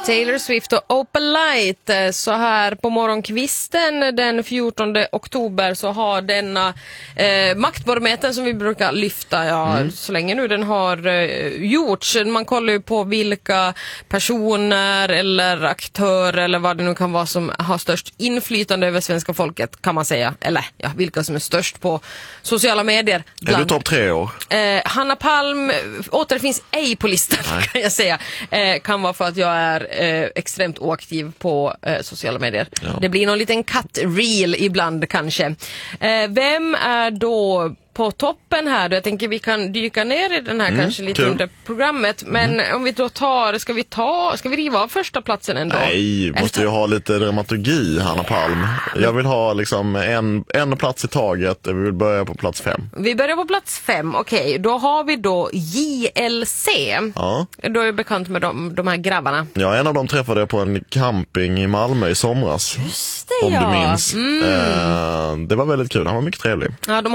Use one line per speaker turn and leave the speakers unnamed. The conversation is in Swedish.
Taylor Swift och Open Light. Så här på morgonkvisten den 14 oktober så har denna maktbarometern som vi brukar lyfta, så länge nu den har gjorts. Man kollar ju på vilka personer eller aktörer eller vad det nu kan vara som har störst inflytande över svenska folket, kan man säga. Eller vilka som är störst på sociala medier.
Är du topp 3 år?
Hanna Palm återfinns ej på listan, kan jag säga. Kan vara för att jag är extremt oaktiv på sociala medier. Ja. Det blir någon liten cut-reel ibland kanske. Vem är då på toppen här då? Jag tänker vi kan dyka ner i den här kanske lite under programmet. Men om vi då ska vi riva av första platsen ändå?
Nej, måste ju ha lite dramaturgi, Hanna Palm. Jag vill ha liksom en plats i taget. Vi vill börja på plats 5. Vi
börjar på plats 5, okej. Då har vi då JLC.
Ja.
Då är jag bekant med de här grabbarna.
Ja, en av dem träffade jag på en camping i Malmö i somras.
Just det,
om du minns. Det var väldigt kul, han var mycket trevlig.
Ja,